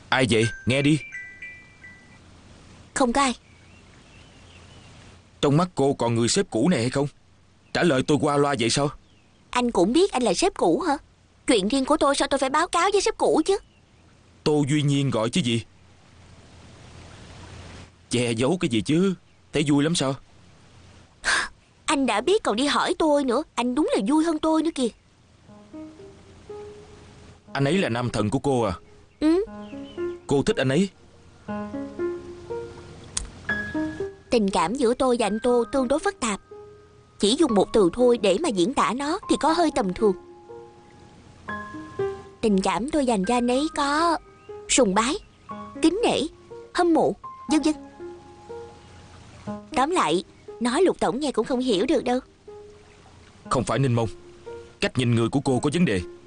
Ai vậy? Nghe đi. Không có ai. Trong mắt cô còn người sếp cũ này hay không? Trả lời tôi qua loa vậy sao? Anh cũng biết anh là sếp cũ hả? Chuyện riêng của tôi sao tôi phải báo cáo với sếp cũ chứ? Tô Duy Nhiên gọi chứ gì. Che giấu cái gì chứ? Thấy vui lắm sao? Anh đã biết còn đi hỏi tôi nữa. Anh đúng là vui hơn tôi nữa kìa. Anh ấy là nam thần của cô à? Ừ. Cô thích anh ấy? Tình cảm giữa tôi và anh Tô tương đối phức tạp. Chỉ dùng một từ thôi để mà diễn tả nó thì có hơi tầm thường. Tình cảm tôi dành cho anh ấy có sùng bái, kính nể, hâm mộ, vân vân. Tóm lại, nói Lục tổng nghe cũng không hiểu được đâu. Không phải Ninh Mông, cách nhìn người của cô có vấn đề.